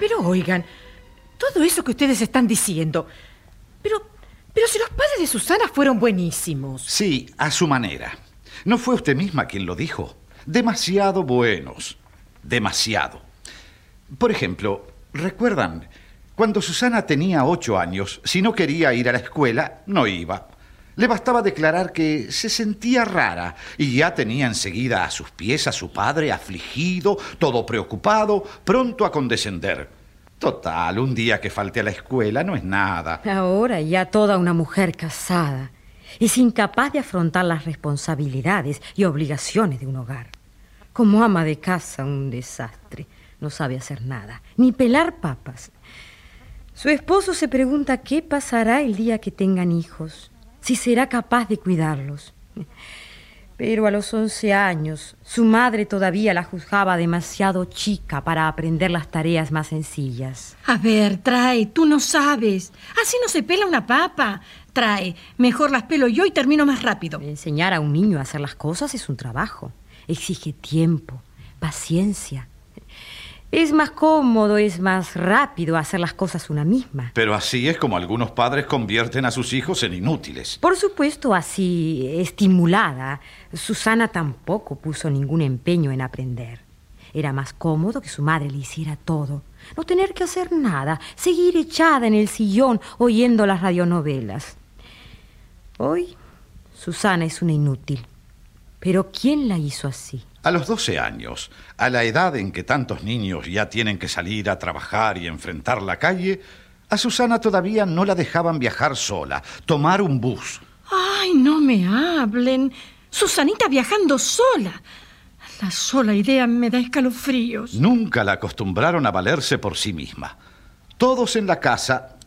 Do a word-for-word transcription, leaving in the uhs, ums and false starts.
Pero oigan, todo eso que ustedes están diciendo, pero, pero si los padres de Susana fueron buenísimos. Sí, a su manera. ¿No fue usted misma quien lo dijo? Demasiado buenos. Demasiado. Por ejemplo, ¿recuerdan? Cuando Susana tenía ocho años, si no quería ir a la escuela, no iba. Le bastaba declarar que se sentía rara y ya tenía enseguida a sus pies a su padre afligido, todo preocupado, pronto a condescender. Total, un día que falte a la escuela no es nada. Ahora ya toda una mujer casada es incapaz de afrontar las responsabilidades y obligaciones de un hogar. Como ama de casa, un desastre. No sabe hacer nada, ni pelar papas. Su esposo se pregunta qué pasará el día que tengan hijos. Si será capaz de cuidarlos. Pero a los once años, su madre todavía la juzgaba demasiado chica para aprender las tareas más sencillas. A ver, Trae, tú no sabes. Así no se pela una papa. Trae, mejor las pelo yo y termino más rápido. Enseñar a un niño a hacer las cosas es un trabajo. Exige tiempo, paciencia. Es más cómodo, es más rápido hacer las cosas una misma. Pero así es como algunos padres convierten a sus hijos en inútiles. Por supuesto, así, estimulada, Susana tampoco puso ningún empeño en aprender. Era más cómodo que su madre le hiciera todo. No tener que hacer nada, seguir echada en el sillón oyendo las radionovelas. Hoy, Susana es una inútil. ¿Pero quién la hizo así? A los doce años, a la edad en que tantos niños ya tienen que salir a trabajar y enfrentar la calle, a Susana todavía no la dejaban viajar sola, tomar un bus. Ay, no me hablen. Susanita viajando sola. La sola idea me da escalofríos. Nunca la acostumbraron a valerse por sí misma. Todos en la casa